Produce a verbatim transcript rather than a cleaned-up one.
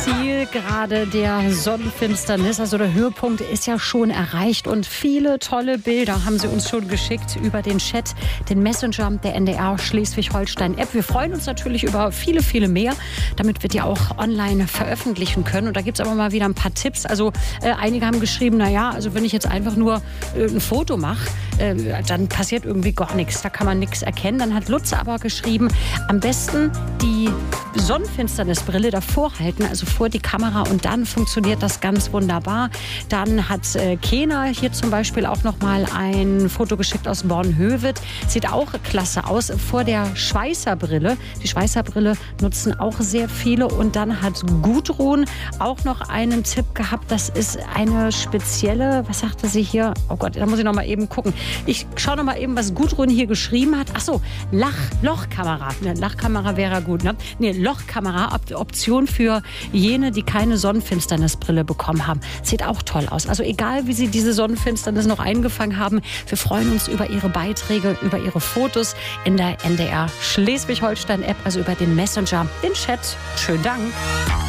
Zielgerade der Sonnenfinsternis, also der Höhepunkt ist ja schon erreicht und viele tolle Bilder haben sie uns schon geschickt über den Chat, den Messenger der N D R Schleswig-Holstein-App. Wir freuen uns natürlich über viele, viele mehr, damit wir die auch online veröffentlichen können. Und da gibt es aber mal wieder ein paar Tipps. Also äh, einige haben geschrieben, naja, also wenn ich jetzt einfach nur äh, ein Foto mache, äh, dann passiert irgendwie gar nichts, da kann man nichts erkennen. Dann hat Lutz aber geschrieben, am besten die Sonnenfinsternisbrille davor halten, also vor die Kamera, und dann funktioniert das ganz wunderbar. Dann hat äh, Kena hier zum Beispiel auch noch mal ein Foto geschickt aus Bornhöved. Sieht auch klasse aus vor der Schweißerbrille. Die Schweißerbrille nutzen auch sehr viele. Und dann hat Gudrun auch noch einen Tipp gehabt. Das ist eine spezielle, was sagte sie hier? Oh Gott, da muss ich noch mal eben gucken. Ich schaue noch mal eben, was Gudrun hier geschrieben hat. Ach so, Lach, Lochkamera. Ne, Lachkamera wäre gut, ne? Nee, Lochkamera, Option für jene, die keine Sonnenfinsternisbrille bekommen haben. Sieht auch toll aus. Also egal, wie Sie diese Sonnenfinsternis noch eingefangen haben, wir freuen uns über Ihre Beiträge, über Ihre Fotos in der N D R Schleswig-Holstein-App, also über den Messenger, den Chat. Schönen Dank.